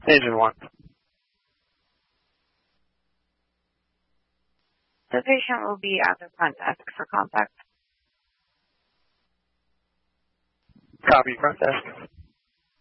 Agent 1. The patient will be at the front desk for contact. Copy, front desk.